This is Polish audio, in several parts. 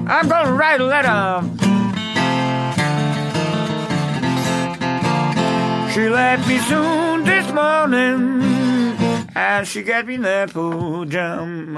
I'm gonna write a letter. She left me soon this morning, and she got me in apple jam.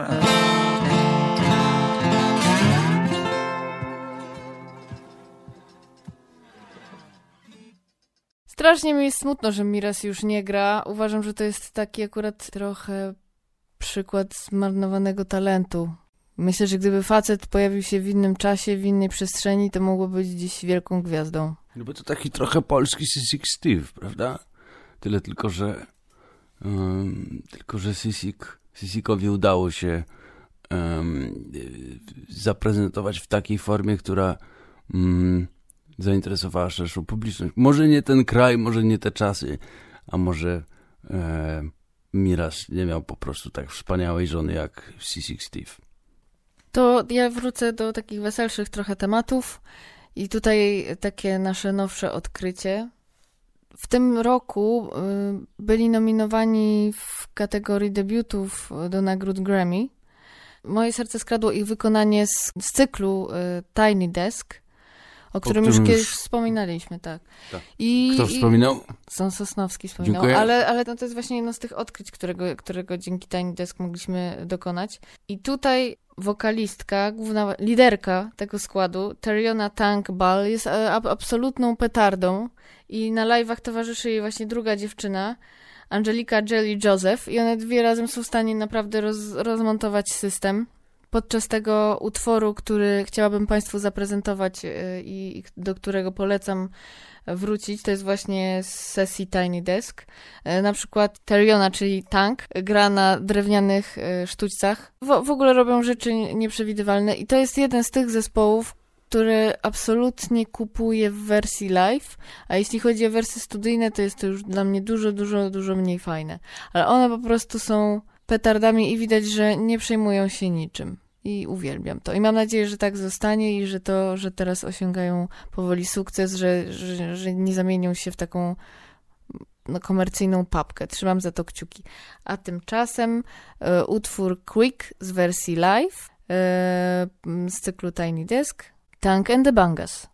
Strasznie mi jest smutno, że Miraz już nie gra. Uważam, że to jest taki akurat trochę przykład zmarnowanego talentu. Myślę, że gdyby facet pojawił się w innym czasie, w innej przestrzeni, to mógłby być dziś wielką gwiazdą. No bo to taki trochę polski Sissik Steve, prawda? Tyle tylko, że Sissikowi udało się zaprezentować w takiej formie, która zainteresowała szerszą publiczność. Może nie ten kraj, może nie te czasy, a może Miraz nie miał po prostu tak wspaniałej żony jak Sissik Steve. To ja wrócę do takich weselszych trochę tematów i tutaj takie nasze nowsze odkrycie. W tym roku byli nominowani w kategorii debiutów do nagród Grammy. Moje serce skradło ich wykonanie z cyklu Tiny Desk, o którym już kiedyś wspominaliśmy, tak. Kto wspominał? Sosnowski wspominał, dziękuję. ale to jest właśnie jedno z tych odkryć, którego dzięki Tiny Desk mogliśmy dokonać. I tutaj wokalistka, główna liderka tego składu, Teriona Tank Ball, jest absolutną petardą i na live'ach towarzyszy jej właśnie druga dziewczyna, Angelika Jelly Joseph, i one dwie razem są w stanie naprawdę rozmontować system. Podczas tego utworu, który chciałabym Państwu zaprezentować i do którego polecam wrócić, to jest właśnie z sesji Tiny Desk. Na przykład Teriona, czyli Tank, gra na drewnianych sztućcach. W ogóle robią rzeczy nieprzewidywalne i to jest jeden z tych zespołów, który absolutnie kupuję w wersji live, a jeśli chodzi o wersje studyjne, to jest to już dla mnie dużo mniej fajne. Ale one po prostu są petardami i widać, że nie przejmują się niczym. I uwielbiam to. I mam nadzieję, że tak zostanie i że teraz osiągają powoli sukces, że nie zamienią się w taką komercyjną papkę. Trzymam za to kciuki. A tymczasem utwór Quick z wersji live z cyklu Tiny Desk, Tank and the Bangas.